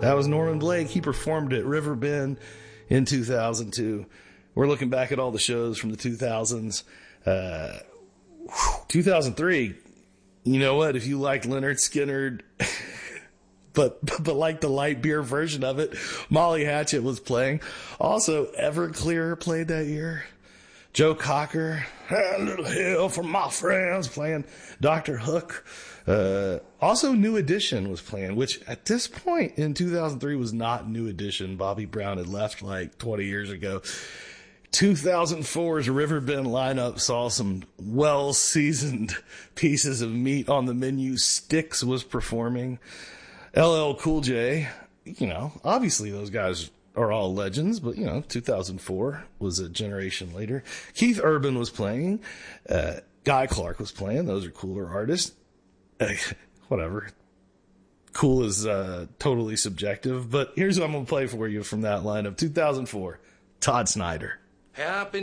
That was Norman Blake. He performed at River Bend in 2002. We're looking back at all the shows from the 2000s. 2003, you know what? If you like Lynyrd Skynyrd, but like the light beer version of it, Molly Hatchet was playing. Also, Everclear played that year. Joe Cocker, a little hill for my friends, playing Dr. Hook. Also, New Edition was playing, which at this point in 2003 was not New Edition. Bobby Brown had left like 20 years ago. 2004's River Bend lineup saw some well-seasoned pieces of meat on the menu. Styx was performing. LL Cool J, you know, obviously those guys are all legends, but, you know, 2004 was a generation later. Keith Urban was playing. Guy Clark was playing. Those are cooler artists. Whatever. Cool is totally subjective, but here's what I'm going to play for you from that lineup. 2004, Todd Snyder. Happy